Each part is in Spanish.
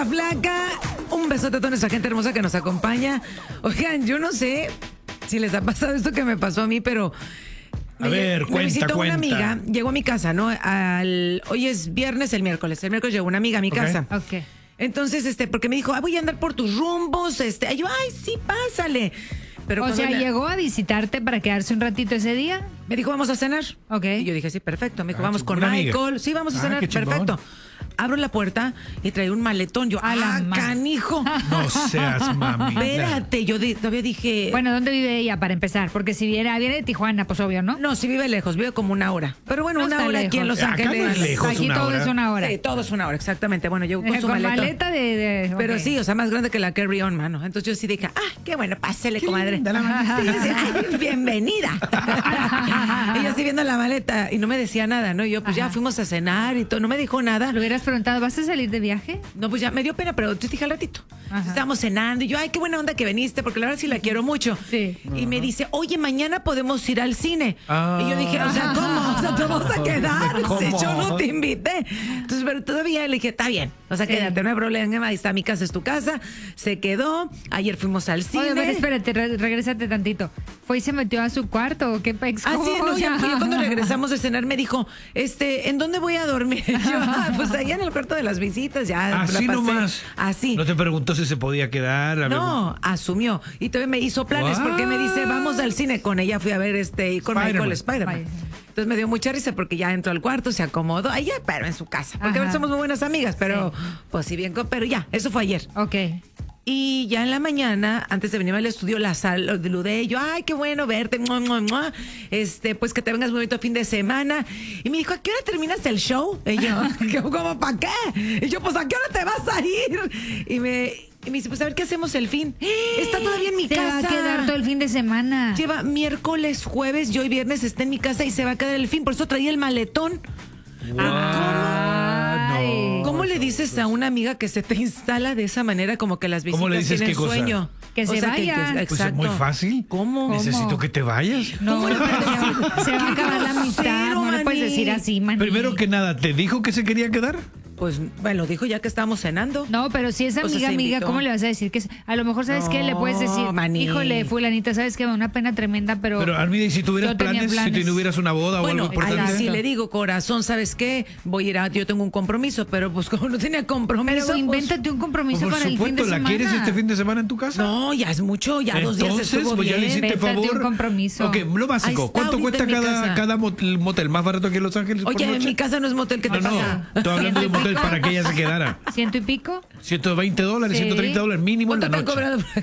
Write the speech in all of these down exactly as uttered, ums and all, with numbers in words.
la flaca. Un besote a toda nuestra gente hermosa que nos acompaña. Oigan, yo no sé si les ha pasado esto que me pasó a mí, pero... A ver, me cuenta, visitó cuenta. una amiga, llegó a mi casa, ¿no? Al, hoy es viernes, el miércoles. El miércoles llegó una amiga a mi Ok. casa. Ok. Entonces, este, porque me dijo, ah, voy a andar por tus rumbos. Este, ay, yo, ay, sí, pásale. Pero O cuando sea, le- llegó a visitarte para quedarse un ratito ese día. me dijo, vamos a cenar. Ok. Y yo dije, sí, perfecto. Me dijo, Ah, vamos con una amiga. Michael. Sí, vamos a Ah, cenar. qué chingón. Perfecto. Abro la puerta y trae un maletón. Yo, A la ah, ma- canijo. No seas mami. Espérate, yo di- todavía dije... Bueno, ¿dónde vive ella para empezar? Porque si viene, viene de Tijuana, pues obvio, ¿no? No, sí vive lejos, vive como una hora. Pero bueno, No una está hora aquí en lejos. Los Acá no Ángeles. es lejos. Aquí una todo hora. es una hora. Sí, todo es una hora, exactamente. Bueno, llegó con Eh, su con maletón. maleta de... de- Pero ok. sí, o sea, más grande que la Carry On, mano. Entonces yo sí dije, ah, qué bueno, pásele, Qué comadre. linda la maleta. Sí, yo decía, ay, bienvenida. Y yo así viendo la maleta y no me decía nada, ¿no? Y yo, pues ya Ajá. fuimos a cenar y todo, no me dijo nada. Le hubieras preguntado, ¿vas a salir de viaje? No, pues ya me dio pena, pero yo dije al ratito. Ajá. Estábamos cenando y yo, ay, qué buena onda que viniste, porque la verdad sí la quiero mucho. Sí. Y me dice, oye, mañana podemos ir al cine. Ah. Y yo dije, o sea, ¿cómo? O sea, ¿te vas a quedar? ¿Cómo? Si yo no te invité. Entonces, pero todavía le dije, está bien. O sea, Sí. quédate, no hay problema. Ahí está, mi casa es tu casa. Se quedó. Ayer fuimos al cine. Oye, a ver, espérate, re- regrésate tantito. ¿Fue y se metió a su cuarto o qué pex? Ah, sí, ¿Cómo? no, O ya, sea, ya cuando regresamos de cenar me dijo, este, ¿en dónde voy a dormir? Y yo, ah, pues allá en el cuarto de las visitas, ya. la Así pasé. nomás. Así. No te preguntó si se podía quedar. A ver, No, asumió. Y todavía me hizo planes What? porque me dice, vamos al cine. Con ella fui a ver este, y con Spider-Man. Michael Spider-Man. Spider-Man. Entonces me dio mucha risa porque ya entró al cuarto, se acomodó. Ahí ya, pero en su casa. Porque Ajá. somos muy buenas amigas, pero pues si bien, co- pero ya, eso fue ayer. Ok. Y ya en la mañana, antes de venir al estudio, la saludé y yo, ay, qué bueno verte, mua, mua, mua. Este, pues que te vengas muy bonito fin de semana. Y me dijo, ¿a qué hora terminas el show? Y yo, ¿cómo para qué? Y yo, pues, ¿a qué hora te vas a ir? Y me, y me dice, pues, a ver qué hacemos el fin. Está todavía en mi Se casa. va a quedar todo el fin de semana. Lleva miércoles, jueves, yo y viernes está en mi casa y se va a quedar el fin. Por eso traía el maletón. Ay. ¿Cómo le dices a una amiga que se te instala de esa manera como que las visitas ¿Cómo le dices tienen qué cosa? sueño? Que se vaya. Pues es exacto. muy fácil. ¿Cómo? Necesito que te vayas. No, ¿Cómo le puedes se decir? va, se va a acabar la Qué mitad. grosero, No le puedes Manny. decir así, man. Primero que nada, ¿te dijo que se quería quedar? Pues, bueno, dijo ya que estábamos cenando. No, pero si es O sea, amiga, se amiga, invitó. ¿cómo le vas a decir? Que es- a lo mejor, ¿sabes qué? Le puedes decir, No, Manny. híjole, fulanita, ¿sabes qué? Me da una pena tremenda, pero... Pero, Almida, ¿y si tuvieras yo tenía planes, si planes. tuvieras una boda Bueno, o algo ahí importante? sí le digo, corazón, ¿sabes qué? Voy a ir a... Yo tengo un compromiso, pero pues como no tenía compromiso... Pero pues, invéntate un compromiso Por para el fin de supuesto, ¿la semana. quieres este fin de semana en tu casa? No, ya es mucho, ya dos días Entonces, estuvo pues ya le bien. hiciste Invéntate favor. un compromiso. Ok, lo Ahí básico. está, ¿Cuánto ahorita cuesta en mi cada, casa. cada motel, motel más barato aquí en Los Ángeles por Oye, noche? en mi casa no es motel, ¿qué te No, no, pasa? estoy hablando de un motel ¿Ciento y pico? para que ella se quedara. ¿Ciento y pico? ciento veinte dólares, Sí. ciento treinta dólares mínimo en la ¿Cuánto te han noche.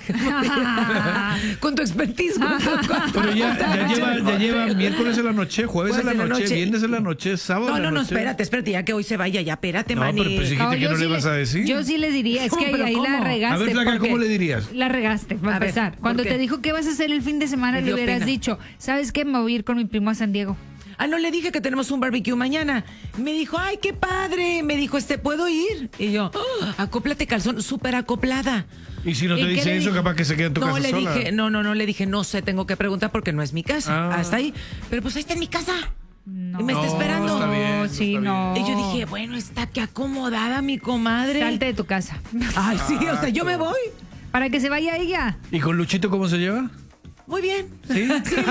cobrado? Con tu expertise. con tu- con tu- Pero ya, ya lleva, ya lleva miércoles en la noche, jueves en la Jueves en la noche, noche. viernes en la noche, sábado No, en la no, no, noche. espérate, espérate, ya que hoy se vaya, ya, espérate, No, Manny. pero pues, dijiste que yo no le sí vas a decir. Yo sí le diría, es ¿Cómo, que pero ahí la cómo? regaste. A ver, Flaca, porque ¿cómo le dirías? La regaste, para A ver, empezar. ¿por Cuando qué? te dijo qué vas a hacer el fin de semana, Me le dio hubieras pena. dicho, ¿sabes qué? Me voy a ir con mi primo a San Diego. Ah, no, le dije que tenemos un barbecue mañana. Me dijo, ay, qué padre. Me dijo, este, ¿puedo ir? Y yo, "Oh, acóplate calzón, súper acoplada. Y si no ¿Y te qué dice le eso, dijo? capaz que se queda en tu No, casa le sola. dije, no, no, no, le dije, no sé, tengo que preguntar porque no es mi casa. Ah. Hasta ahí. Pero pues ahí está en mi casa. No. Y me está No, esperando. está bien, sí, está no. Y yo dije, bueno, está que acomodada mi comadre. Salte de tu casa. Ay, sí, o sea, yo me voy. Para que se vaya ella. ¿Y con Luchito cómo se lleva? Muy bien. ¿Sí?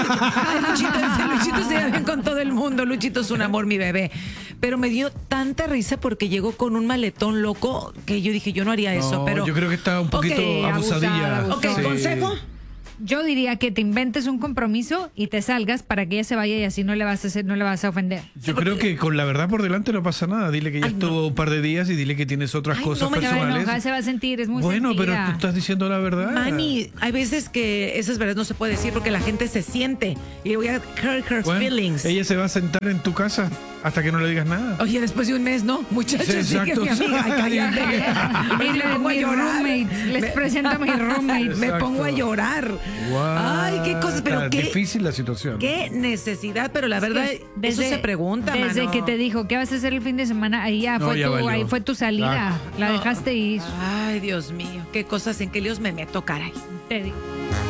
Ay, Luchito, Luchito se lleva bien con todo el mundo. Luchito es un amor, mi bebé. Pero me dio tanta risa porque llegó con un maletón loco que yo dije, yo no haría eso. No, pero yo creo que está un poquito Ok, abusadilla. abusada, Ok, Sí. ¿consejo? Yo diría que te inventes un compromiso y te salgas para que ella se vaya y así no le vas a hacer, no le vas a ofender. Yo creo que con la verdad por delante no pasa nada. Dile que ya Ay, no. estuvo un par de días y dile que tienes otras Ay, cosas no me Se va a personales. enojar, se va a sentir, es muy Bueno, pero sentida. tú estás diciendo la verdad. Manny, hay veces que esas verdades no se puede decir porque la gente se siente. Y voy a hurt her Bueno, feelings. ella se va a sentar en tu casa hasta que no le digas nada. Oye, después de un mes, ¿no? Muchachos, Sí, sí, que exacto. mi amiga, ay, cállate. Y Me le- pongo a mi llorar. roommate, les Me- presento a mi roommate. Me Exacto. pongo a llorar. Ay, qué cosas, pero Está qué, difícil la situación. qué necesidad, pero la verdad, Desde- eso se pregunta, Desde mano. que te dijo, ¿qué vas a hacer el fin de semana? Ahí ya, No, fue, ya tu, valió. ahí fue tu salida. Ah. La dejaste ir. Ay, Dios mío, qué cosas en qué líos me meto, caray. Te digo.